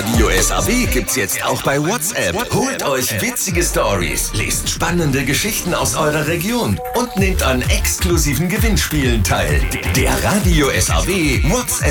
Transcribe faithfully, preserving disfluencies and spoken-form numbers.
Radio S A W gibt's jetzt auch bei WhatsApp. Holt euch witzige Stories, lest spannende Geschichten aus eurer Region und nehmt an exklusiven Gewinnspielen teil. Der Radio S A W WhatsApp